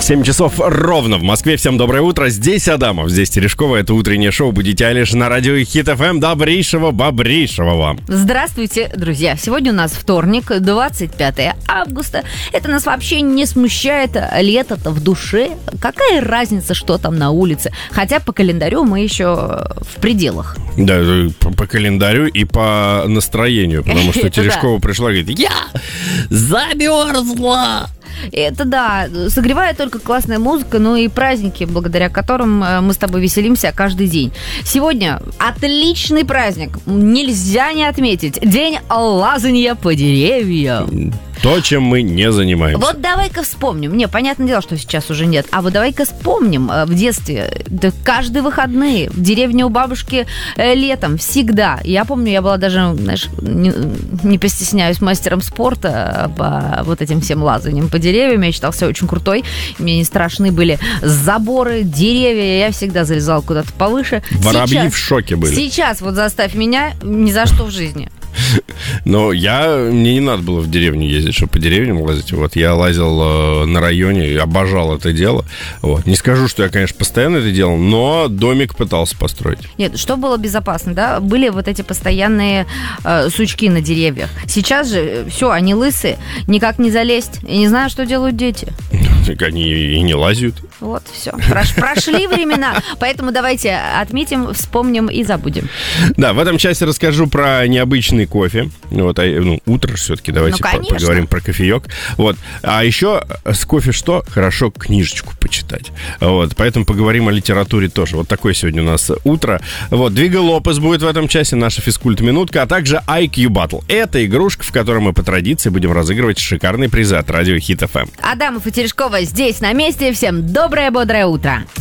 7 часов ровно в Москве. Всем доброе утро. Здесь Адамов, здесь Терешкова. Это утреннее шоу «Будите Айлиш» на радио Хит ФМ. Добрейшего, бобрейшего вам. Здравствуйте, друзья. Сегодня у нас вторник, 25 августа. Это нас вообще не смущает. Лето-то в душе. Какая разница, что там на улице? Хотя по календарю мы еще в пределах. Да, по календарю и по настроению. Потому что Терешкова пришла и говорит: я замерзла. Это да, согревает только классная музыка, ну и праздники, благодаря которым мы с тобой веселимся каждый день. Сегодня отличный праздник, нельзя не отметить. День лазанья по деревьям. То, чем мы не занимаемся. Вот давай-ка вспомним. Не, понятное дело, что сейчас уже нет. А вот давай-ка вспомним в детстве. Да, каждые выходные в деревне у бабушки летом всегда. Я помню, я была даже, знаешь, не постесняюсь, мастером спорта по вот этим всем лазаниям по деревьям. Я считала себя очень крутой. Мне не страшны были заборы, деревья. Я всегда залезала куда-то повыше. Воробьи в шоке были. Сейчас вот заставь меня ни за что в жизни. Но мне не надо было в деревню ездить, чтобы по деревням лазить. Вот я лазил на районе и обожал это дело. Вот. Не скажу, что я, конечно, постоянно это делал, но домик пытался построить. Нет, что было безопасно, да? Были вот эти постоянные сучки на деревьях. Сейчас же все, они лысые, никак не залезть. И не знаю, что делают дети. Так они и не лазят. Вот, все. Прошли времена. Поэтому давайте отметим, вспомним и забудем. Да, в этом часе расскажу про необычный кофе. Вот, утро все-таки, давайте поговорим про кофеек. Вот. А еще с кофе что? Хорошо книжечку почитать. Вот, поэтому поговорим о литературе тоже. Вот такое сегодня у нас утро. Вот, Двига Лопес будет в этом часе, наша физкульт-минутка, а также IQ Battle. Это игрушка, в которой мы по традиции будем разыгрывать шикарные призы от радио Хит ФМ. Адамов и Терешкова здесь, на месте. Всем доброе, бодрое утро.